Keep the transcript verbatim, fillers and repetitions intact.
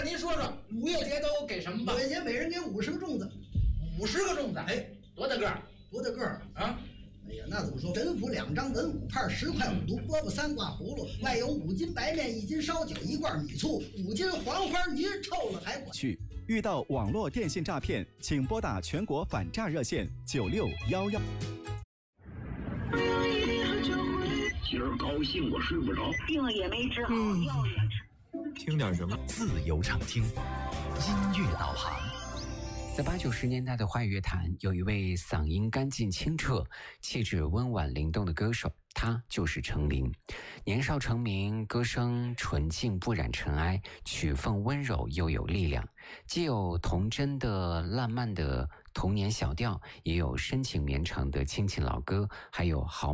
您说说五月节都给什么吧？ 五月节每人给五十个粽子， 五十个粽子， 哎， 多大个儿？ 多大个儿啊？ 哎呀，那怎么说？神府两张文五派，十块五毒饽饽三挂葫芦，外有五斤白面，一斤烧酒，一罐米醋，五斤黄花鱼，臭了还管去。遇到网络电信诈骗，请拨打全国反诈热线九六幺幺。 今儿高兴我睡不着， 病了也没治好，药也吃。 听点什么？ 自由畅听，音乐导航。 在八九十年代的华语乐坛，有一位嗓音干净清澈、气质温婉灵动的歌手，他就是程琳。年少成名，歌声纯净不染尘埃，曲风温柔又有力量，既有童真的烂漫的童年小调，也有深情绵长的亲情老歌，还有豪